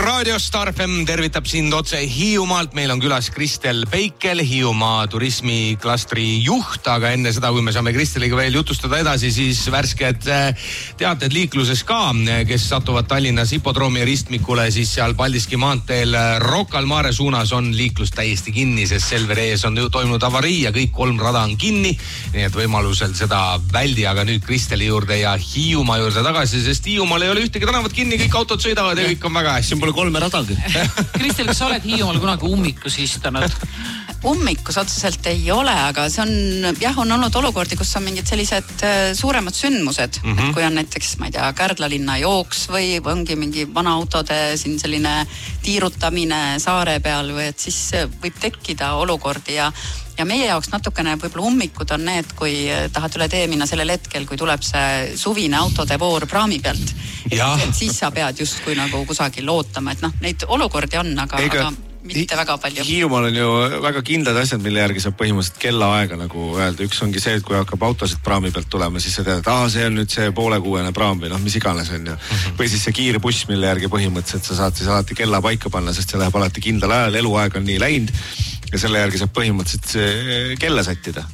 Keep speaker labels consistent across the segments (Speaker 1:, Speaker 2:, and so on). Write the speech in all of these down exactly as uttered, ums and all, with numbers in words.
Speaker 1: Raadio Star F M tervitab sind otse Hiiumaalt. Meil on külas Kristel Peikel, Hiiumaa turismiklastri juht, aga enne seda, kui me saame Kristeliga veel jutustada edasi, siis värsked teated liikluses ka, kes satuvad Tallinnas hipodroomi ristmikule, siis seal Paldiski maanteel Rocca al Mare suunas on liiklus täiesti kinni, sest Selveri ees on toimunud avarii ja kõik kolm rada on kinni, nii et võimalusel seda väldi, aga nüüd Kristeli juurde ja Hiiumaa juurde tagasi, sest Hiiumaal ei ole ühtegi tänavat kinni, kõik autod sõidavad ja kõik on väga hästi.
Speaker 2: Siin pole kolme radagi.
Speaker 3: Kristel, kas sa oled Hiiumaal kunagi ummikus istunud?
Speaker 4: Ummikus otseselt ei ole, aga see on, jah, on olnud olukordi, kus on mingid sellised suuremad sündmused. Mm -hmm. Kui on näiteks, ma ei tea, Kärdla linna jooks või ongi mingi vana autode siin selline tiirutamine saare peal või et siis võib tekkida olukordi ja Ja meie jaoks natukene võib-olla ummikud on need, kui tahad üle tee minna sellel hetkel, kui tuleb see suvine autode voor praami pealt. Et, et siis sa pead just kui nagu kusagil ootama, et noh, neid olukordi on, aga, aga mitte väga palju.
Speaker 2: Hiiumaal on ju väga kindlad asjad, mille järgi saab põhimõtteliselt kellaaega nagu öelda. Üks ongi see, et kui hakkab autosid praami pealt tulema, siis sa tead, et ah, see on nüüd see poolekuuene praam või noh, mis iganes on. Ja. Mm-hmm. Või siis see kiire buss, mille järgi põhimõtteliselt sa saad siis alati kella paika panna, sest see läheb alati kindlal ajal, eluaeg on nii läinud ja selle järgi saab põhimõtteliselt kella sättida.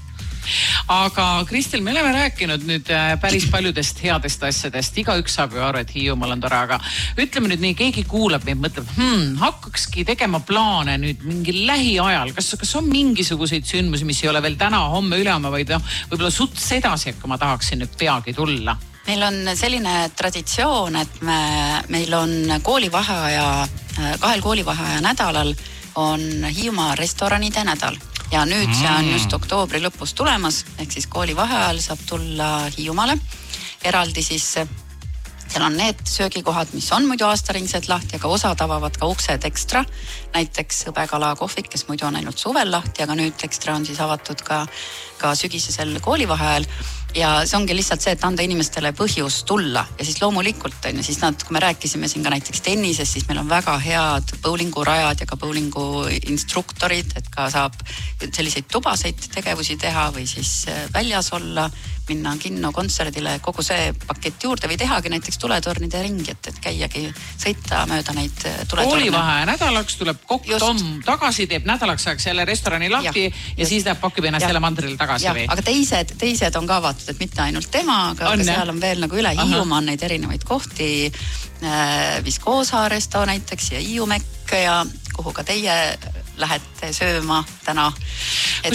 Speaker 3: Aga Kristel, me oleme rääkinud nüüd päris paljudest headest asjadest. Igaüks saab ju aru, et Hiiumaal on tore, aga ütleme nüüd nii, keegi kuulab meid, mõtleb, hmm, hakkakski tegema plaane nüüd mingi lähiajal. Kas, kas on mingisuguseid sündmusi, mis ei ole veel täna, homme, ülehomme, vaid no, võib-olla suts edasi, kui ma tahaksin nüüd peagi tulla?
Speaker 4: Meil on selline traditsioon, et me, meil on koolivaheaja, kahel koolivaheaja nädalal on Hiiumaa restoranide nädal. Ja nüüd see on just oktoobri lõpus tulemas, ehk siis kooli vaheajal saab tulla Hiiumaale. Eraldi siis seal on need söögikohad, mis on muidu aastaringselt lahti, aga osa tavavad ka uksed ekstra. Näiteks Hõbekala kohvik, kes muidu on ainult suvel lahti, aga nüüd ekstra on siis avatud ka, ka sügisesel kooli vaheajal. Ja see ongi lihtsalt see, et anda inimestele põhjus tulla. Ja siis loomulikult on ja siis nad, kui me rääkisime siin ka näiteks tennisest, siis meil on väga head bowlingurajad ja ka bowlingu instruktorid, et ka saab selliseid tubaseid tegevusi teha või siis väljas olla, minna kinno kontserdile, kogu see pakett juurde või tehagi näiteks tuletornide ringi, et, et käiagi sõita mööda neid tuletorne.
Speaker 3: Koolivahe nädalaks tuleb Kokk Tom tagasi, teeb nädalaks ajaks jälle restorani lahti ja, ja siis läheb pakib ennast selle mandrile tagasi
Speaker 4: ja,
Speaker 3: või?
Speaker 4: Aga teised, teised on ka avatud, et mitte ainult tema, aga, aga seal on veel nagu üle Hiiumaa on neid erinevaid kohti, äh, Viskoosa resto näiteks ja Hiiumekk ja kuhu ka teie lähete sööma täna. Et